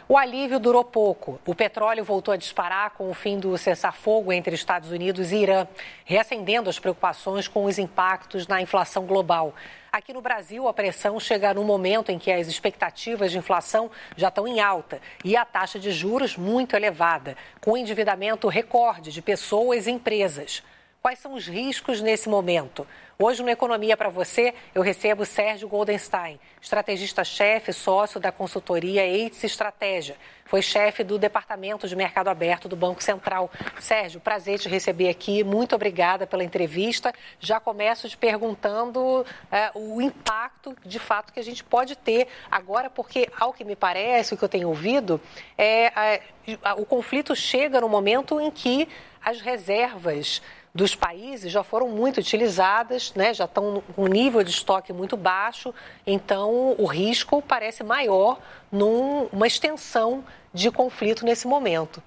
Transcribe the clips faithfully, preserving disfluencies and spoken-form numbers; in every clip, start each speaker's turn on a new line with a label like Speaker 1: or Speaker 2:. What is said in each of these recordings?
Speaker 1: O alívio durou pouco. O petróleo voltou a disparar com o fim do cessar-fogo entre Estados Unidos e Irã, reacendendo as preocupações com os impactos na inflação global. Aqui no Brasil, a pressão chega no momento em que as expectativas de inflação já estão em alta e a taxa de juros muito elevada, com endividamento recorde de pessoas e empresas. Quais são os riscos nesse momento? Hoje, no Economia para Você, eu recebo Sérgio Goldenstein, estrategista-chefe, sócio da consultoria Eitz Estratégia. Foi chefe do Departamento de Mercado Aberto do Banco Central. Sérgio, prazer te receber aqui. Muito obrigada pela entrevista. Já começo te perguntando é, o impacto, de fato, que a gente pode ter agora, porque, ao que me parece, o que eu tenho ouvido, é, é o conflito chega no momento em que as reservas dos países já foram muito utilizadas, né? Já estão com um nível de estoque muito baixo, então o risco parece maior numa extensão de conflito nesse momento.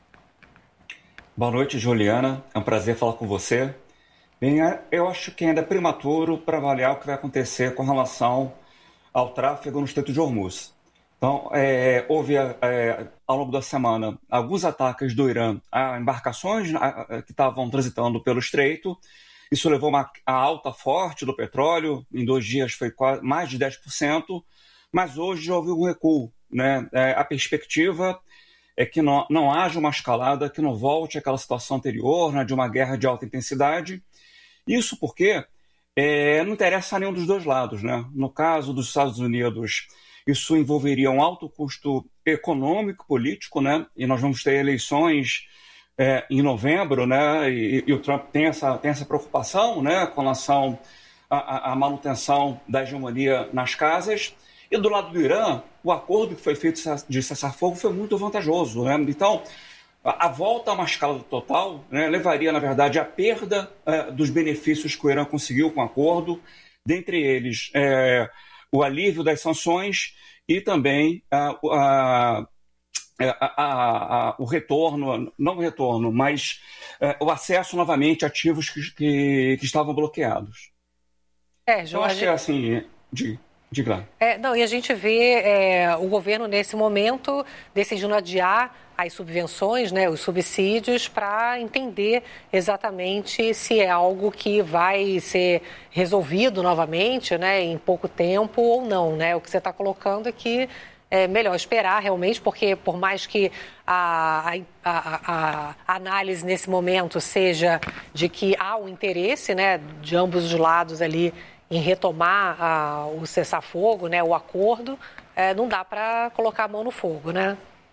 Speaker 2: Boa noite, Juliana. É um prazer falar com você. Bem, eu acho que ainda é prematuro para avaliar o que vai acontecer com relação ao tráfego no Estreito de Hormuz. Então, é, houve é, ao longo da semana alguns ataques do Irã a embarcações a, que estavam transitando pelo estreito. Isso levou uma, a alta forte do petróleo. Em dois dias foi quase, mais de dez por cento, mas hoje houve um recuo, né? É, a perspectiva é que não, não haja uma escalada, que não volte àquela situação anterior, né, de uma guerra de alta intensidade. Isso porque é, não interessa a nenhum dos dois lados, né? No caso dos Estados Unidos, isso envolveria um alto custo econômico, político, né? E nós vamos ter eleições é, em novembro, né? E, e o Trump tem essa, tem essa preocupação, né, com relação à, à manutenção da hegemonia nas casas. E do lado do Irã, o acordo que foi feito de cessar-fogo foi muito vantajoso, né? Então, a, a volta a uma escala total, né, levaria, na verdade, à perda é, dos benefícios que o Irã conseguiu com o acordo, dentre eles é, o alívio das sanções e também a, a, a, a, o retorno, não o retorno, mas é, o acesso novamente a ativos que, que, que estavam bloqueados.
Speaker 1: É, João,
Speaker 2: Eu acho que é assim, de, de lá.
Speaker 1: É, não, e a gente vê é, o governo, nesse momento, decidindo adiar as subvenções, né, os subsídios, para entender exatamente se é algo que vai ser resolvido novamente, né, em pouco tempo ou não, né? O que você está colocando é que é melhor esperar realmente, porque por mais que a, a, a, a análise nesse momento seja de que há um interesse, né, de ambos os lados ali em retomar a, o cessar-fogo, né, o acordo, é, não dá para colocar a mão no fogo, né?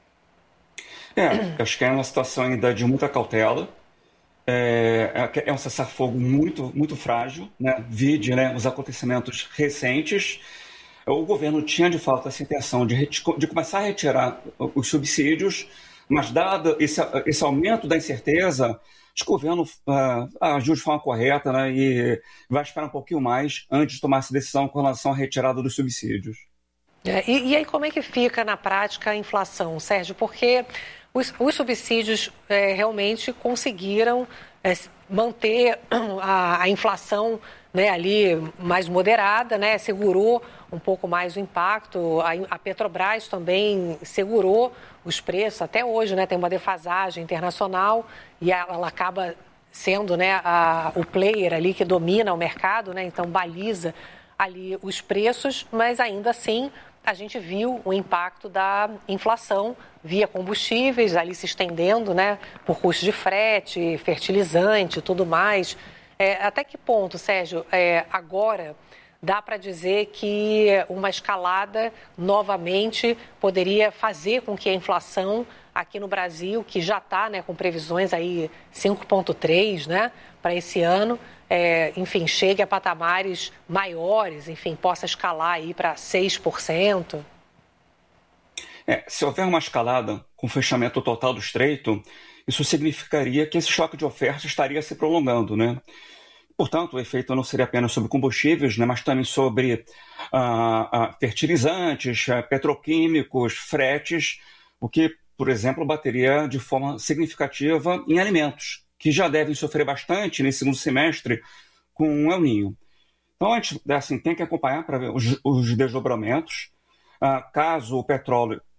Speaker 2: É, acho que é uma situação ainda de muita cautela. É, é um cessar-fogo muito, muito frágil, né? Vide, né, os acontecimentos recentes. O governo tinha, de fato, essa intenção de, de começar a retirar os subsídios, mas, dado esse, esse aumento da incerteza, acho que o governo uh, agiu de forma correta, né, e vai esperar um pouquinho mais antes de tomar essa decisão com relação à retirada dos subsídios.
Speaker 1: É, e, e aí como é que fica na prática a inflação, Sérgio? Porque os, os subsídios é, realmente conseguiram é, manter a, a inflação, né, ali mais moderada, né, segurou um pouco mais o impacto. A, a Petrobras também segurou os preços até hoje, né, tem uma defasagem internacional e ela, ela acaba sendo, né, a, o player ali que domina o mercado, né, então baliza ali os preços, mas ainda assim a gente viu o impacto da inflação via combustíveis ali se estendendo, né, por custo de frete, fertilizante e tudo mais. É, até que ponto, Sérgio, é, agora dá para dizer que uma escalada novamente poderia fazer com que a inflação aqui no Brasil, que já está, né, com previsões aí cinco vírgula três, né, para esse ano, é, enfim, chegue a patamares maiores, enfim, possa escalar aí para seis por cento?
Speaker 2: É, se houver uma escalada com fechamento total do estreito, isso significaria que esse choque de oferta estaria se prolongando, né? Portanto, o efeito não seria apenas sobre combustíveis, né, mas também sobre ah, ah, fertilizantes, ah, petroquímicos, fretes, o que, por exemplo, bateria de forma significativa em alimentos, que já devem sofrer bastante nesse segundo semestre com o El Niño. Então, a gente assim, tem que acompanhar para ver os, os desdobramentos. Ah, caso o petróleo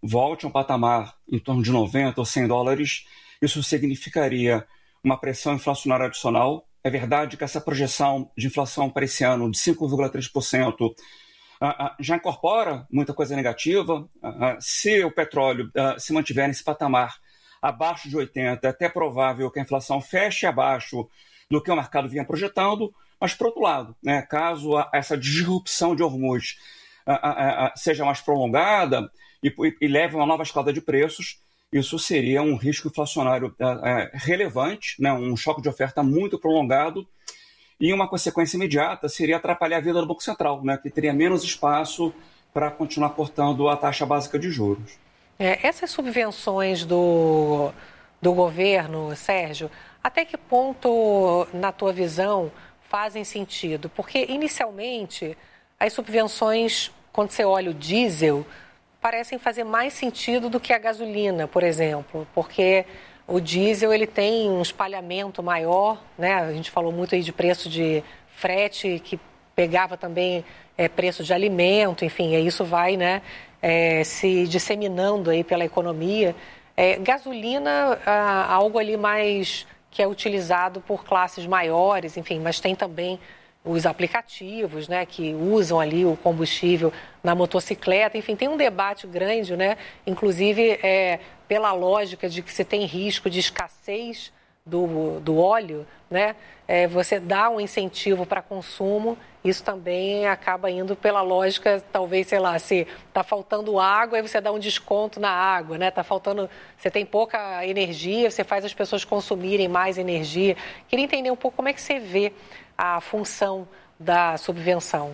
Speaker 2: volte a um patamar em torno de noventa ou cem dólares, isso significaria uma pressão inflacionária adicional. É verdade que essa projeção de inflação para esse ano de cinco vírgula três por cento já incorpora muita coisa negativa. Se o petróleo se mantiver nesse patamar abaixo de oitenta, é até provável que a inflação feche abaixo do que o mercado vinha projetando. Mas, por outro lado, né, caso essa disrupção de Hormuz seja mais prolongada e, e leve a uma nova escalada de preços, isso seria um risco inflacionário relevante, né, um choque de oferta muito prolongado. E uma consequência imediata seria atrapalhar a vida do Banco Central, né, que teria menos espaço para continuar cortando a taxa básica de juros.
Speaker 1: É, essas subvenções do, do governo, Sérgio, até que ponto, na tua visão, fazem sentido? Porque, inicialmente, as subvenções, quando você olha o diesel, parecem fazer mais sentido do que a gasolina, por exemplo, porque o diesel ele tem um espalhamento maior, né? A gente falou muito aí de preço de frete, que pegava também é, preço de alimento, enfim, e isso vai, né, é, se disseminando aí pela economia. É, gasolina, ah, algo ali mais que é utilizado por classes maiores, enfim, mas tem também os aplicativos, né, que usam ali o combustível na motocicleta, enfim, tem um debate grande, né, inclusive é, pela lógica de que você tem risco de escassez do, do óleo, né, é, você dá um incentivo para consumo, isso também acaba indo pela lógica, talvez, sei lá, se está faltando água, aí você dá um desconto na água, né, tá faltando, você tem pouca energia, você faz as pessoas consumirem mais energia. Queria entender um pouco como é que você vê a função da subvenção.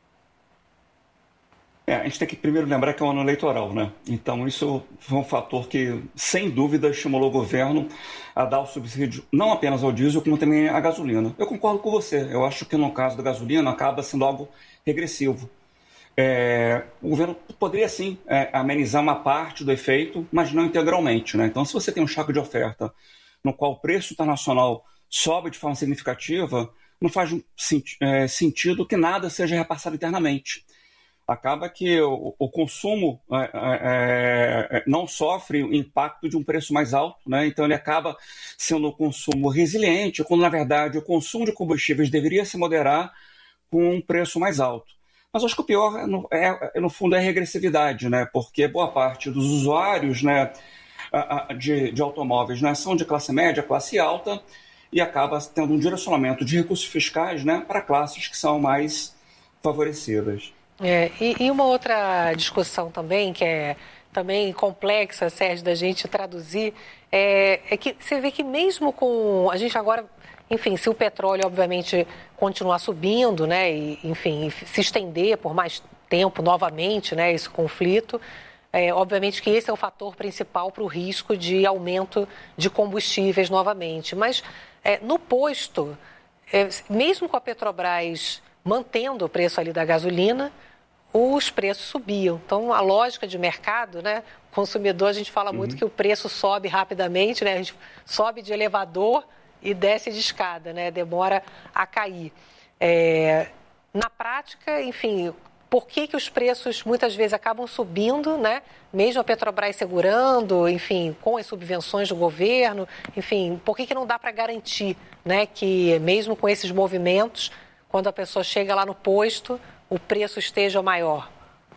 Speaker 2: É, a gente tem que primeiro lembrar que é um ano eleitoral, né? Então isso foi um fator que, sem dúvida, estimulou o governo a dar o subsídio não apenas ao diesel, como também à gasolina. Eu concordo com você. Eu acho que no caso da gasolina acaba sendo algo regressivo. É, o governo poderia, sim, é, amenizar uma parte do efeito, mas não integralmente, né? Então, se você tem um choque de oferta no qual o preço internacional sobe de forma significativa, não faz é, sentido que nada seja repassado internamente. Acaba que o, o consumo é, é, não sofre o impacto de um preço mais alto, né? Então ele acaba sendo um consumo resiliente, quando na verdade o consumo de combustíveis deveria se moderar com um preço mais alto. Mas acho que o pior, é, é, no fundo, é a regressividade, né? Porque boa parte dos usuários, né, de, de automóveis, né, são de classe média, classe alta, e acaba tendo um direcionamento de recursos fiscais, né, para classes que são mais favorecidas.
Speaker 1: É, e, e uma outra discussão também, que é também complexa, Sérgio, da gente traduzir, é, é que você vê que mesmo com... A gente agora, enfim, se o petróleo, obviamente, continuar subindo, né, e, enfim, se estender por mais tempo novamente, né, esse conflito, é, obviamente que esse é o fator principal para o risco de aumento de combustíveis novamente. Mas é, no posto, é, mesmo com a Petrobras mantendo o preço ali da gasolina, os preços subiam. Então, a lógica de mercado, né? O consumidor, a gente fala muito uhum. que o preço sobe rapidamente, né? A gente sobe de elevador e desce de escada, né? Demora a cair. É, na prática, enfim, por que que os preços muitas vezes acabam subindo, né? Mesmo a Petrobras segurando, enfim, com as subvenções do governo, enfim, por que que não dá para garantir, né? Que mesmo com esses movimentos, quando a pessoa chega lá no posto, o preço esteja maior?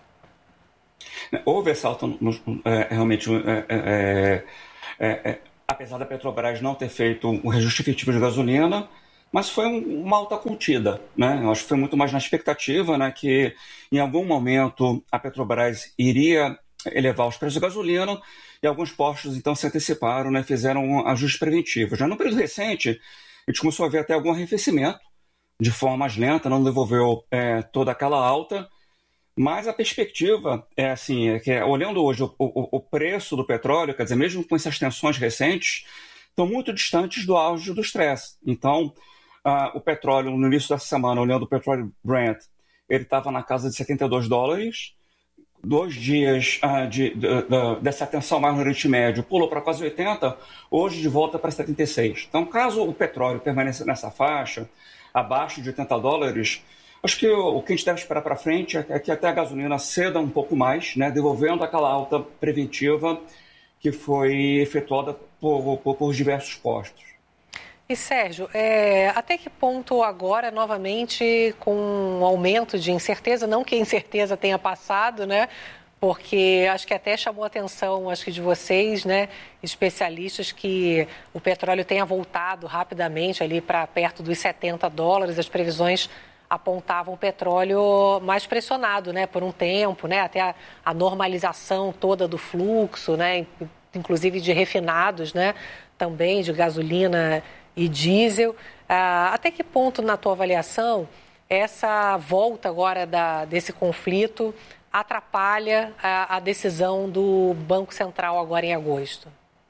Speaker 2: Houve esse alto, é, realmente, é, é, é, é, apesar da Petrobras não ter feito um reajuste efetivo de gasolina, mas foi um, uma alta contida, né? Eu acho que foi muito mais na expectativa, né, que em algum momento a Petrobras iria elevar os preços de gasolina e alguns postos então se anteciparam, né, fizeram ajustes preventivos. Já no período recente, a gente começou a ver até algum arrefecimento, de forma mais lenta, não devolveu é, toda aquela alta, mas a perspectiva é assim, é que olhando hoje o, o, o preço do petróleo, quer dizer, mesmo com essas tensões recentes, estão muito distantes do auge do estresse. Então, ah, o petróleo, no início dessa semana, olhando o petróleo Brent, ele estava na casa de setenta e dois dólares, dois dias ah, de, de, de, dessa tensão mais no Oriente Médio pulou para quase oitenta, hoje de volta para setenta e seis. Então, caso o petróleo permaneça nessa faixa, abaixo de oitenta dólares, Acho que o, o que a gente deve esperar para frente é que até a gasolina ceda um pouco mais, né, devolvendo aquela alta preventiva que foi efetuada por, por, por diversos postos.
Speaker 1: E, Sérgio, é, até que ponto agora, novamente, com um aumento de incerteza, não que a incerteza tenha passado, né? Porque acho que até chamou a atenção, acho que de vocês, né, especialistas, que o petróleo tenha voltado rapidamente ali para perto dos setenta dólares. As previsões apontavam o petróleo mais pressionado, né, por um tempo, né, até a, a normalização toda do fluxo, né, inclusive de refinados, né, também de gasolina e diesel. Ah, até que ponto, na tua avaliação, essa volta agora da, desse conflito atrapalha a, a decisão do Banco Central agora em agosto?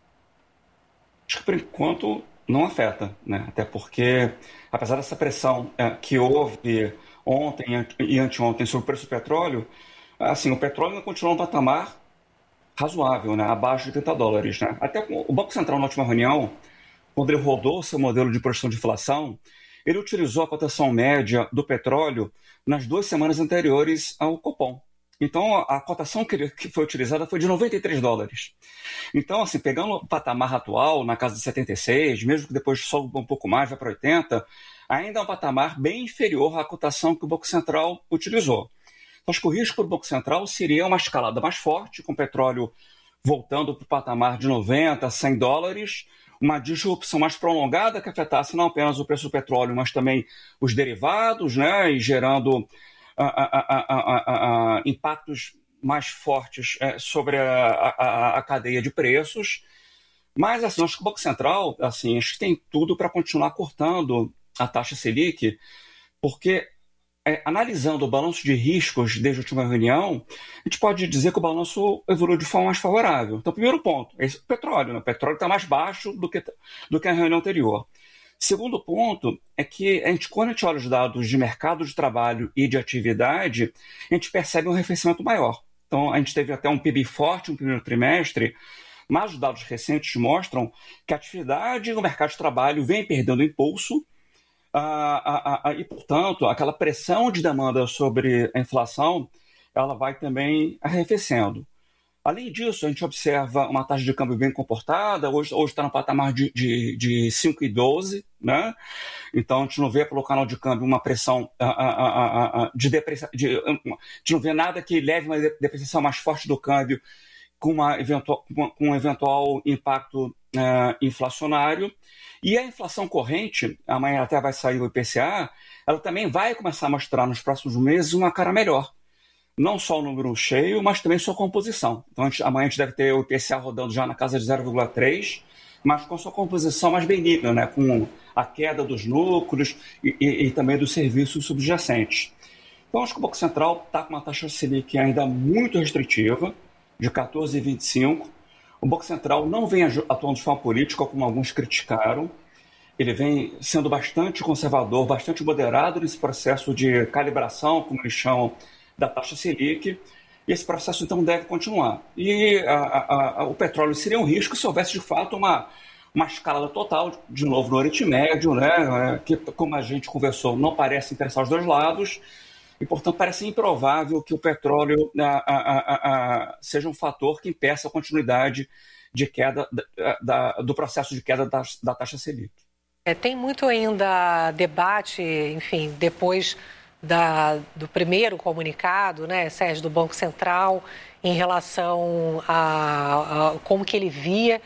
Speaker 2: Acho que, por enquanto, não afeta, né? Até porque, apesar dessa pressão é, que houve ontem e anteontem sobre o preço do petróleo, assim, o petróleo ainda continua um patamar razoável, né? Abaixo de trinta dólares. Né? Até o Banco Central, na última reunião, quando ele rodou seu modelo de projeção de inflação, ele utilizou a cotação média do petróleo nas duas semanas anteriores ao Copom. Então, a cotação que foi utilizada foi de noventa e três dólares. Então, assim, pegando o patamar atual, na casa de setenta e seis, mesmo que depois sobe um pouco mais, vai para oitenta, ainda é um patamar bem inferior à cotação que o Banco Central utilizou. Então, acho que o risco para o Banco Central seria uma escalada mais forte, com o petróleo voltando para o patamar de noventa, cem dólares, uma disrupção mais prolongada que afetasse não apenas o preço do petróleo, mas também os derivados, né, e gerando A, a, a, a, a, impactos mais fortes é, sobre a, a, a cadeia de preços. Mas, assim, acho que o Banco Central, assim, acho que tem tudo para continuar cortando a taxa Selic, porque, é, analisando o balanço de riscos desde a última reunião, a gente pode dizer que o balanço evoluiu de forma mais favorável. Então, primeiro ponto, esse é o petróleo. Né? O petróleo está mais baixo do que, do que a reunião anterior. Segundo ponto é que, a gente, quando a gente olha os dados de mercado de trabalho e de atividade, a gente percebe um arrefecimento maior. Então, a gente teve até um P I B forte no primeiro trimestre, mas os dados recentes mostram que a atividade no mercado de trabalho vem perdendo impulso ah, ah, ah, e, portanto, aquela pressão de demanda sobre a inflação, ela vai também arrefecendo. Além disso, a gente observa uma taxa de câmbio bem comportada, hoje, hoje está no patamar de, de, de cinco vírgula doze, né? Então a gente não vê pelo canal de câmbio uma pressão uh, uh, uh, uh, de depreciação, de, uh, a gente não vê nada que leve uma depreciação mais forte do câmbio com, uma eventual, com um eventual impacto uh, inflacionário. E a inflação corrente, amanhã até vai sair o I P C A, ela também vai começar a mostrar nos próximos meses uma cara melhor. Não só o número cheio, mas também sua composição. Então, a gente, amanhã a gente deve ter o I P C A rodando já na casa de zero vírgula três, mas com sua composição mais benigna, né? Com a queda dos lucros e, e, e também dos serviços subjacentes. Então, acho que o Banco Central está com uma taxa Selic ainda muito restritiva, de quatorze vírgula vinte e cinco. O Banco Central não vem atuando de forma política, como alguns criticaram. Ele vem sendo bastante conservador, bastante moderado nesse processo de calibração, como eles chamam, da taxa Selic, e esse processo então deve continuar. E a, a, a, o petróleo seria um risco se houvesse de fato uma, uma escalada total, de novo no Oriente Médio, né, que, como a gente conversou, não parece interessar os dois lados, e portanto parece improvável que o petróleo a, a, a, a, seja um fator que impeça a continuidade de queda da, da, do processo de queda da, da taxa Selic.
Speaker 1: É, tem muito ainda debate, enfim, depois Da, do primeiro comunicado, né, Sérgio, do Banco Central, em relação a, a como que ele via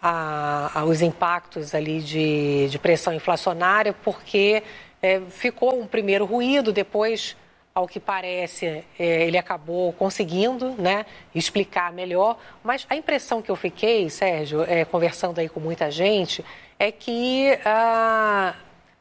Speaker 1: a, a, os impactos ali de, de pressão inflacionária, porque é, ficou um primeiro ruído, depois, ao que parece, é, ele acabou conseguindo, né, explicar melhor, mas a impressão que eu fiquei, Sérgio, é, conversando aí com muita gente, é que ah,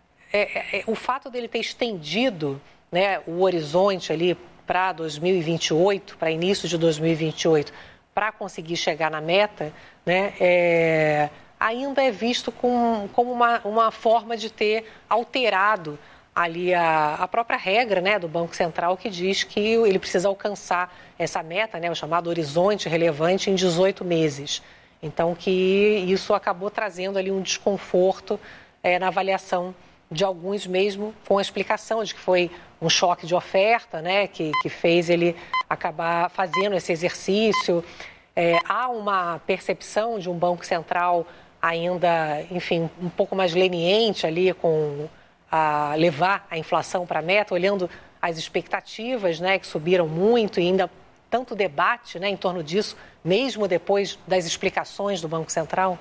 Speaker 1: é, é, o fato dele ter estendido, né, o horizonte ali para dois mil e vinte e oito, para início de dois mil e vinte e oito, para conseguir chegar na meta, né, é, ainda é visto com, como uma, uma forma de ter alterado ali a, a própria regra, né, do Banco Central, que diz que ele precisa alcançar essa meta, né, o chamado horizonte relevante, em dezoito meses. Então, que isso acabou trazendo ali um desconforto é, na avaliação de alguns mesmo com a explicação de que foi um choque de oferta, né, que, que fez ele acabar fazendo esse exercício. É, há uma percepção de um Banco Central ainda, enfim, um pouco mais leniente ali com a levar a inflação para a meta, olhando as expectativas, né, que subiram muito e ainda tanto debate, né, em torno disso, mesmo depois das explicações do Banco Central?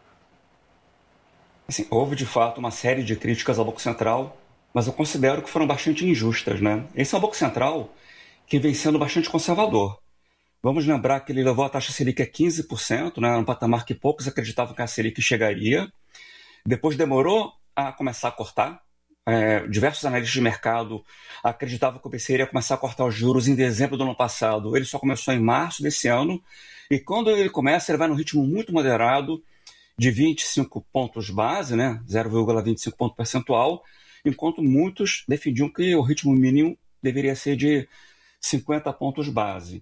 Speaker 2: Assim, houve, de fato, uma série de críticas ao Banco Central, mas eu considero que foram bastante injustas, né? Esse é um Banco Central que vem sendo bastante conservador. Vamos lembrar que ele levou a taxa Selic a quinze por cento, né, um patamar que poucos acreditavam que a Selic chegaria. Depois demorou a começar a cortar. É, diversos analistas de mercado acreditavam que o B C iria começar a cortar os juros em dezembro do ano passado. Ele só começou em março desse ano. E quando ele começa, ele vai num ritmo muito moderado, de vinte e cinco pontos base, né, zero vírgula vinte e cinco ponto percentual, enquanto muitos defendiam que o ritmo mínimo deveria ser de cinquenta pontos base.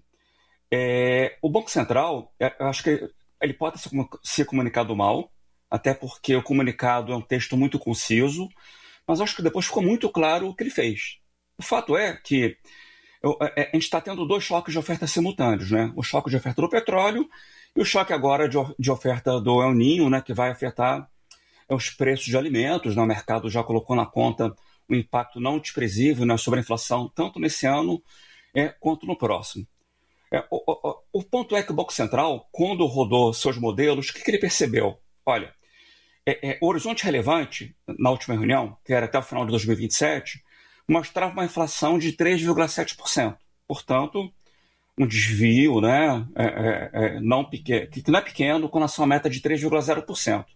Speaker 2: É, o Banco Central, eu acho que ele pode se, se comunicado mal, até porque o comunicado é um texto muito conciso, mas acho que depois ficou muito claro o que ele fez. O fato é que eu, a gente está tendo dois choques de oferta simultâneos, né? O choque de oferta do petróleo e o choque agora de, de oferta do El Niño, né, que vai afetar os preços de alimentos, né? O mercado já colocou na conta um impacto não desprezível, né, sobre a inflação, tanto nesse ano é, quanto no próximo. É, o, o, o ponto é que o Banco Central, quando rodou seus modelos, o que, que ele percebeu? Olha, é, é, o horizonte relevante, na última reunião, que era até o final de dois mil e vinte e sete, mostrava uma inflação de três vírgula sete por cento. Portanto, um desvio, né, é, é, é, não pequeno, que não é pequeno com relação à meta de três vírgula zero por cento.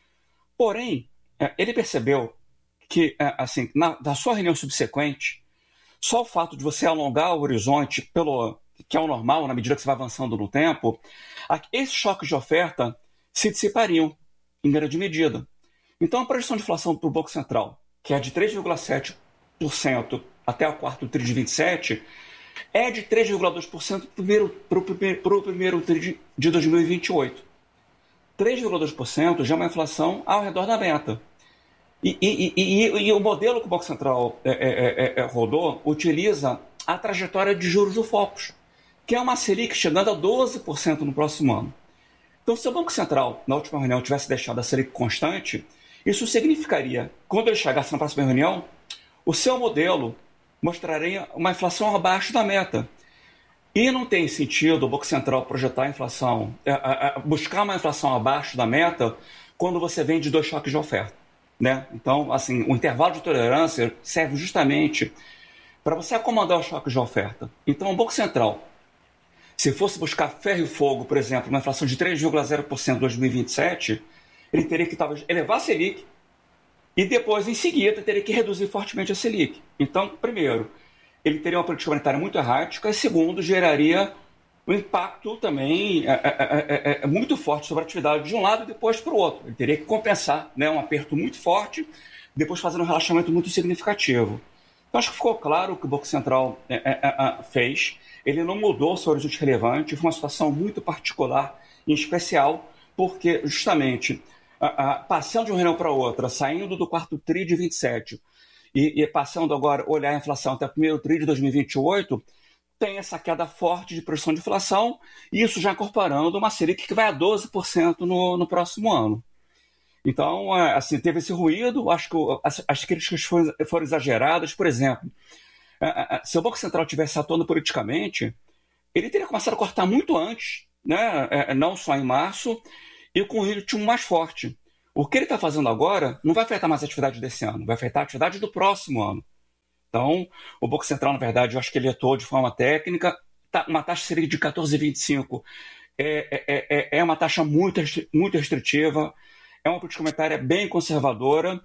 Speaker 2: Porém, é, ele percebeu que, é, assim, na, na sua reunião subsequente, só o fato de você alongar o horizonte, pelo, que é o normal, na medida que você vai avançando no tempo, esses choques de oferta se dissipariam em grande medida. Então, a projeção de inflação para o Banco Central, que é de três vírgula sete por cento até o quarto tri de vinte e sete, é de três vírgula dois por cento para o primeiro, primeiro tri de dois mil e vinte e oito. três vírgula dois por cento já é uma inflação ao redor da meta. E, e, e, e, e o modelo que o Banco Central é, é, é, rodou utiliza a trajetória de juros do Focus, que é uma Selic chegando a doze por cento no próximo ano. Então, se o Banco Central, na última reunião, tivesse deixado a Selic constante, isso significaria, quando ele chegasse na próxima reunião, o seu modelo mostraria uma inflação abaixo da meta. E não tem sentido o Banco Central projetar a inflação, buscar uma inflação abaixo da meta quando você vem de dois choques de oferta, né? Então, assim, o intervalo de tolerância serve justamente para você acomodar os choques de oferta. Então, o Banco Central, se fosse buscar ferro e fogo, por exemplo, uma inflação de três vírgula zero por cento em dois mil e vinte e sete, ele teria que talvez elevar a Selic e depois, em seguida, teria que reduzir fortemente a Selic. Então, primeiro, ele teria uma política monetária muito errática e, segundo, geraria um impacto também é, é, é, é muito forte sobre a atividade de um lado e depois para o outro. Ele teria que compensar, né, um aperto muito forte, depois fazendo um relaxamento muito significativo. Então, acho que ficou claro o que o Banco Central é, é, é, fez. Ele não mudou o seu horizonte relevante, foi uma situação muito particular, em especial porque, justamente, a, a, passando de uma reunião para outra, saindo do quarto tri de vinte e sete e, e passando agora a olhar a inflação até o primeiro tri de dois mil e vinte e oito, tem essa queda forte de pressão de inflação, e isso já incorporando uma Selic que vai a doze por cento no, no próximo ano. Então, assim, teve esse ruído, acho que as, as críticas foram, foram exageradas. Por exemplo, se o Banco Central tivesse atuando politicamente, ele teria começado a cortar muito antes, né? Não só em março, e com um ritmo mais forte. O que ele está fazendo agora não vai afetar mais a atividade desse ano, vai afetar a atividade do próximo ano. Então, o Banco Central, na verdade, eu acho que ele atuou de forma técnica. Uma taxa Selic de quatorze vírgula vinte e cinco é, é, é uma taxa muito, muito restritiva, é uma política monetária bem conservadora,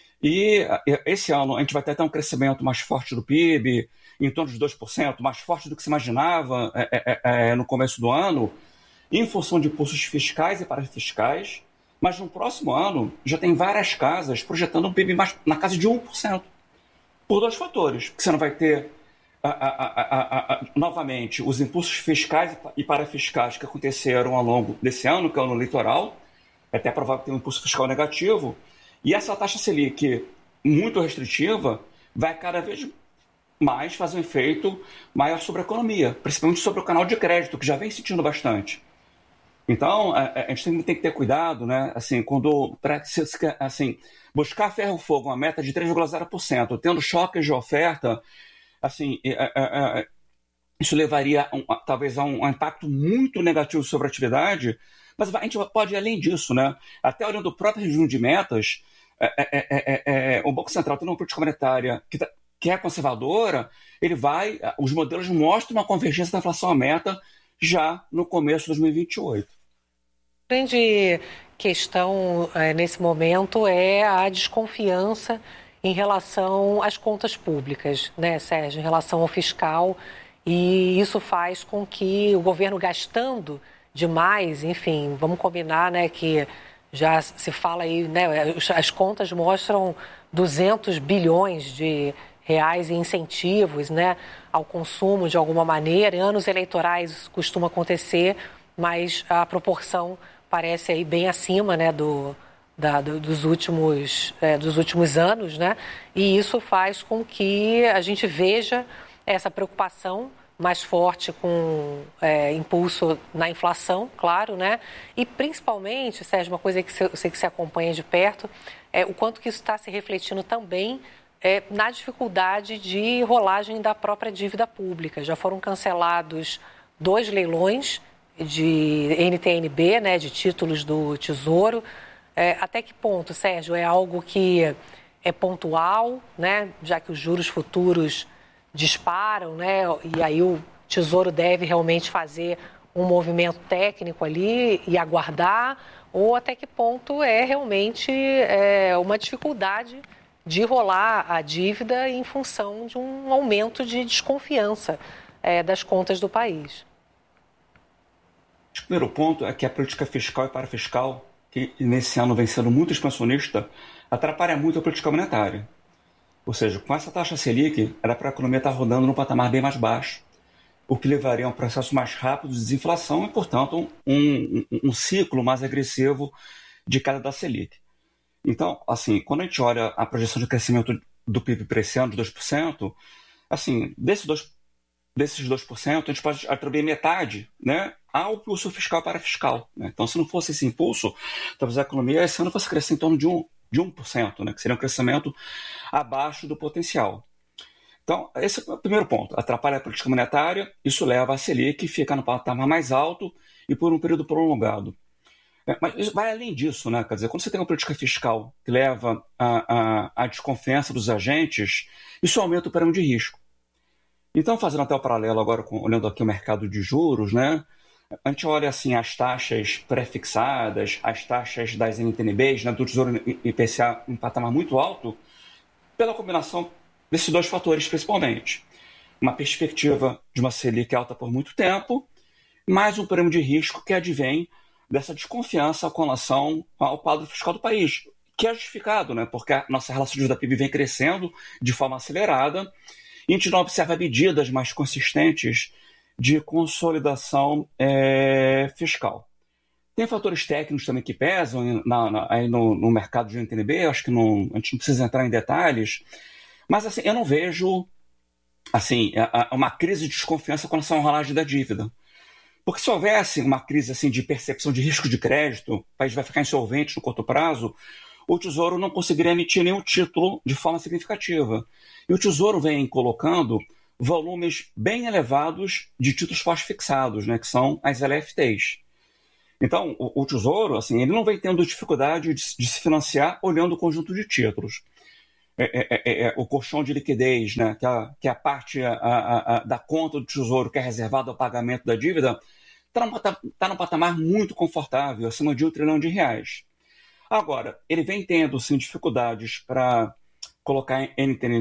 Speaker 2: e esse ano a gente vai ter até um crescimento mais forte do P I B, em torno de dois por cento, mais forte do que se imaginava é, é, é, no começo do ano, em função de impulsos fiscais e parafiscais, mas no próximo ano já tem várias casas projetando um P I B mais, na casa de um por cento, por dois fatores, porque você não vai ter a, a, a, a, novamente os impulsos fiscais e parafiscais que aconteceram ao longo desse ano, que é o ano eleitoral, é até provável que tenha um impulso fiscal negativo, e essa taxa Selic muito restritiva vai cada vez mais fazer um efeito maior sobre a economia, principalmente sobre o canal de crédito, que já vem sentindo bastante. Então, a, a gente tem, tem que ter cuidado, né? Assim, quando, pra, assim, buscar ferro fogo, uma meta de três vírgula zero por cento, tendo choques de oferta, assim, é, é, é, isso levaria um, talvez a um, um impacto muito negativo sobre a atividade, mas a gente pode ir além disso, né? Até olhando o próprio regime de metas, é, é, é, é, o Banco Central tem uma política monetária que, tá, que é conservadora, ele vai, os modelos mostram uma convergência da inflação à meta já no começo de dois mil e vinte e oito.
Speaker 1: A grande questão é, nesse momento é a desconfiança em relação às contas públicas, né, Sérgio, em relação ao fiscal, e isso faz com que o governo gastando demais, enfim, vamos combinar, né, que já se fala aí, né, as contas mostram duzentos bilhões de reais em incentivos, né, ao consumo de alguma maneira. Em anos eleitorais isso costuma acontecer, mas a proporção parece aí bem acima, né, do, da, do, dos, últimos, é, dos últimos anos, né? E isso faz com que a gente veja essa preocupação mais forte com é, impulso na inflação, claro, né? E principalmente, Sérgio, uma coisa que eu sei que você acompanha de perto, é o quanto que isso está se refletindo também é, na dificuldade de rolagem da própria dívida pública. Já foram cancelados dois leilões de N T N B, né, de títulos do Tesouro. É, até que ponto, Sérgio, é algo que é pontual, né, já que os juros futuros disparam, né, e aí o Tesouro deve realmente fazer um movimento técnico ali e aguardar, ou até que ponto é realmente é, uma dificuldade de rolar a dívida em função de um aumento de desconfiança é, das contas do país?
Speaker 2: O primeiro ponto é que a política fiscal e parafiscal, que nesse ano vem sendo muito expansionista, atrapalha muito a política monetária. Ou seja, com essa taxa Selic, era para a economia estar rodando num patamar bem mais baixo, o que levaria a um processo mais rápido de desinflação e, portanto, um, um, um ciclo mais agressivo de queda da Selic. Então, assim, quando a gente olha a projeção de crescimento do P I B para esse ano de dois por cento, assim, desses dois por cento, desses dois por cento, a gente pode atribuir metade, né, ao impulso fiscal para fiscal. Né? Então, se não fosse esse impulso, talvez a economia esse ano fosse crescer em torno de um, de um por cento, né, que seria um crescimento abaixo do potencial. Então, esse é o primeiro ponto. Atrapalha a política monetária, isso leva a Selic a ficar no patamar mais alto e por um período prolongado. É, mas isso vai além disso, né? Quer dizer, quando você tem uma política fiscal que leva à desconfiança dos agentes, isso aumenta o prêmio de risco. Então, fazendo até o paralelo agora, com, olhando aqui o mercado de juros, né? A gente olha assim as taxas pré-fixadas, as taxas das N T N Bs, né, do Tesouro e I P C A em patamar muito alto, pela combinação desses dois fatores principalmente. Uma perspectiva de uma Selic alta por muito tempo, mais um prêmio de risco que advém dessa desconfiança com relação ao quadro fiscal do país, que é justificado, né, porque a nossa relação de dívida P I B vem crescendo de forma acelerada, e a gente não observa medidas mais consistentes de consolidação é, fiscal. Tem fatores técnicos também que pesam na, na, aí no, no mercado de N T N B, acho que não, a gente não precisa entrar em detalhes, mas assim, eu não vejo assim, uma crise de desconfiança com relação à rolagem da dívida. Porque se houvesse uma crise assim, de percepção de risco de crédito, o país vai ficar insolvente no curto prazo, o Tesouro não conseguiria emitir nenhum título de forma significativa. E o Tesouro vem colocando volumes bem elevados de títulos pós-fixados, né, que são as L F Ts. Então, o, o Tesouro assim, ele não vem tendo dificuldade de, de se financiar olhando o conjunto de títulos. É, é, é, o colchão de liquidez, né, que, a, que a parte a, a, a, da conta do Tesouro que é reservada ao pagamento da dívida, está num, tá num patamar muito confortável, acima de um trilhão de reais. Agora, ele vem tendo sim, dificuldades para colocar N T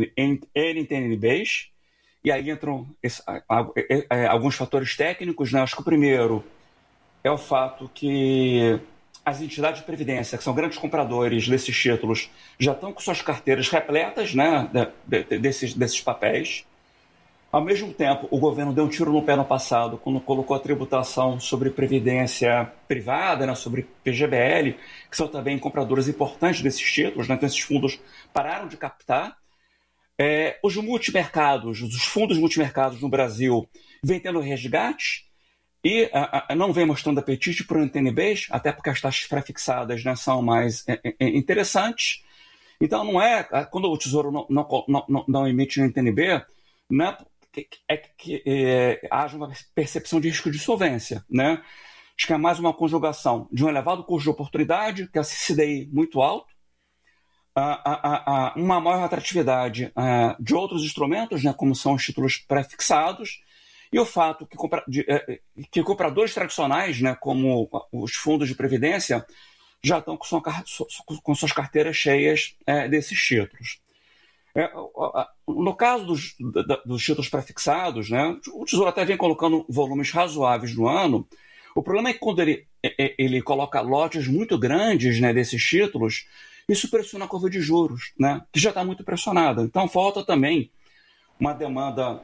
Speaker 2: N Bs, e aí entram esse, a, a, a, alguns fatores técnicos, né? Acho que o primeiro é o fato que as entidades de previdência, que são grandes compradores desses títulos, já estão com suas carteiras repletas, né, de, de, desses, desses papéis. Ao mesmo tempo, o governo deu um tiro no pé no passado, quando colocou a tributação sobre previdência privada, né, sobre P G B L, que são também compradores importantes desses títulos, né, então esses fundos pararam de captar. É, os multimercados, os fundos multimercados no Brasil vêm tendo resgate e a, a, não vem mostrando apetite para o N T N Bs, até porque as taxas pré-fixadas, né, são mais é, é, interessantes. Então, não é quando o Tesouro não, não, não, não emite o N T N B, não é é que é, haja uma percepção de risco de solvência, né? Acho que é mais uma conjugação de um elevado custo de oportunidade, que é a C D I muito alto, a, a, a, uma maior atratividade a, de outros instrumentos, né, como são os títulos pré-fixados, e o fato que, compra, de, que compradores tradicionais, né, como os fundos de previdência, já estão com, sua, com suas carteiras cheias é, desses títulos. É, no caso dos, dos títulos pré-fixados, né, o Tesouro até vem colocando volumes razoáveis no ano. O problema é que quando ele, ele coloca lotes muito grandes, né, desses títulos, isso pressiona a curva de juros, né, que já está muito pressionada. Então falta também uma demanda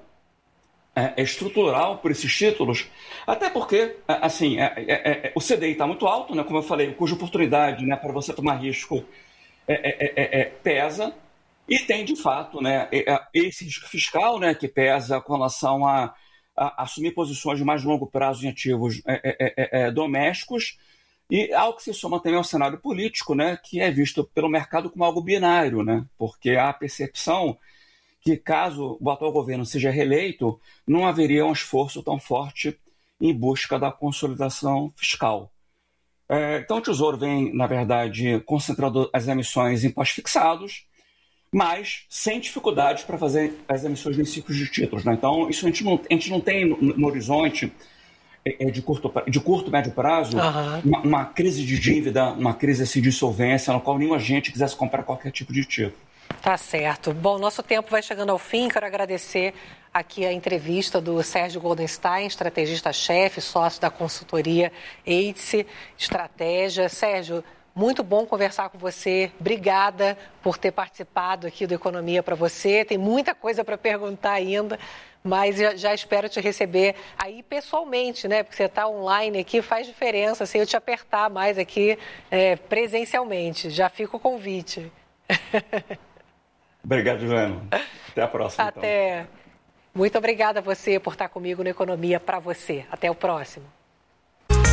Speaker 2: é, estrutural por esses títulos, até porque assim, é, é, é, o C D I está muito alto, né, como eu falei, o custo de oportunidade, né, para você tomar risco é, é, é, pesa. E tem, de fato, né, esse risco fiscal, né, que pesa com relação a, a assumir posições de mais longo prazo em ativos é, é, é, domésticos, e algo que se soma também ao cenário político, né, que é visto pelo mercado como algo binário, né, porque há a percepção que, caso o atual governo seja reeleito, não haveria um esforço tão forte em busca da consolidação fiscal. É, então, o Tesouro vem, na verdade, concentrando as emissões em pós-fixados, mas sem dificuldades para fazer as emissões nesses ciclos de títulos, né? Então, isso a gente não, a gente não tem no, no horizonte é, de, curto, de curto, médio prazo, uhum. uma, uma crise de dívida, uma crise assim, de insolvência, na qual nenhum agente quisesse comprar qualquer tipo de título.
Speaker 1: Tá certo. Bom, nosso tempo vai chegando ao fim. Quero agradecer aqui a entrevista do Sérgio Goldenstein, estrategista-chefe, sócio da consultoria Eights Estratégia. Sérgio, muito bom conversar com você. Obrigada por ter participado aqui do Economia para Você. Tem muita coisa para perguntar ainda, mas já, já espero te receber aí pessoalmente, né? Porque você está online aqui, faz diferença assim, eu te apertar mais aqui é, presencialmente. Já fica o convite.
Speaker 2: Obrigado, Juliana. Até a próxima.
Speaker 1: Até.
Speaker 2: Então.
Speaker 1: Muito obrigada a você por estar comigo no Economia para Você. Até o próximo.